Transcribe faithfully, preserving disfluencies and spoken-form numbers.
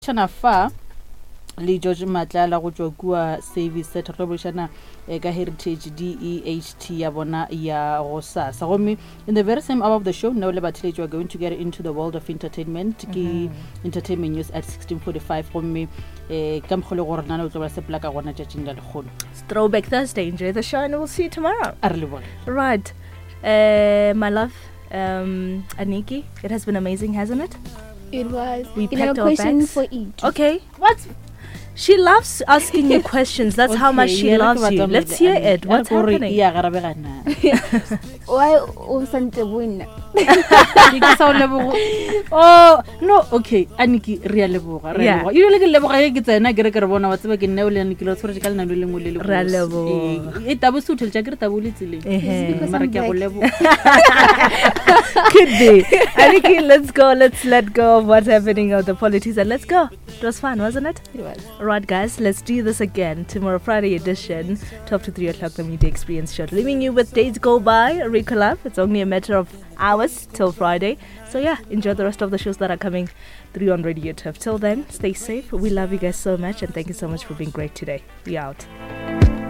Chana fa le George Matlala go tswa kua service set re bošana ka heritage D E H T ya bona ya go sasa gomme in the very same hour of the show now le batlile you are going to get into the world of entertainment ke mm-hmm. entertainment news at sixteen forty-five gomme eh ka mkhole go rena le tlo ba se plaka gona tšatšing la legolo. Throwback Thursday. Enjoy the show and we'll see you tomorrow. A re le bona. Right. Uh, my love, um, Aniki, it has been amazing, hasn't it? It was. We you packed have a our question bags. for each. Okay. What? She loves asking you questions. That's okay, how much she loves you. Let's hear it. What's happening? Why usante win? Oh no, okay. Aniki ria leboga, ria leboga. You like leboga ke tsena ke re ke re bona wa tseba ke nne o le Aniki lo tshware ka lena le lengwe le le. Ria leboga. E tabo suthel tja ke re tabo le tsile. Eh. Mara ke go leboga. Could be. Aniki, let's go. Let's let go of what's happening of the politics and let's go. It was fun, wasn't it? It was. Right, guys, let's do this again. Tomorrow, Friday edition, twelve to three o'clock, the Media Experience Show. Leaving you with Days Go By, Ricola. It's only a matter of hours till Friday. So, yeah, enjoy the rest of the shows that are coming through on Radio Turf. Till then, stay safe. We love you guys so much, and thank you so much for being great today. We out.